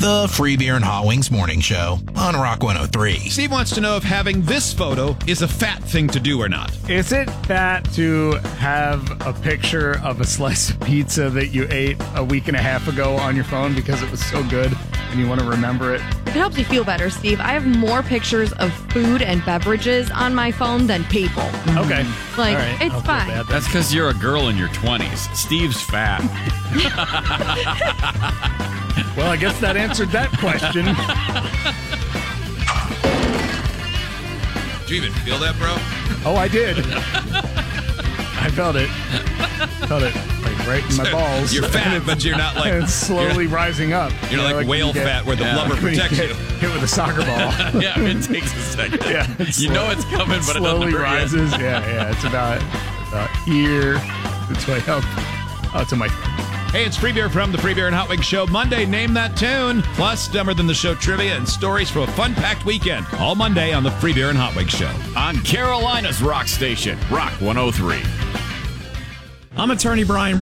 The Free Beer and Hot Wings Morning Show on Rock 103. Steve wants to know if having this photo is a fat thing to do or not. Is it fat to have a picture of a slice of pizza that you ate a week and a half ago on your phone because it was so good and you want to remember it? If it helps you feel better, Steve, I have more pictures of food and beverages on my phone than people. Okay. Like, All right. it's I'll feel fine. bad then. That's because you're a girl in your 20s. Steve's fat. Well, I guess that answered that question. Did you even feel that, bro? Oh, I did. I felt it. Felt it like right in my balls. You're fat, but you're not like... And it's slowly rising up. You're You know, like when whale you get- fat where the blubber when you protects get you. Hit with a soccer ball. Yeah, it takes a second. Yeah, You know it's coming, but it slowly doesn't hurt yet. rises. Yeah. It's about here. It's way up. Oh, to my. Hey, it's Free Beer from the Free Beer and Hot Wings Show. Monday, Name That Tune. Plus, Dumber Than the Show trivia and stories from a fun-packed weekend. All Monday on the Free Beer and Hot Wings Show. On Carolina's rock station, Rock 103. I'm attorney Brian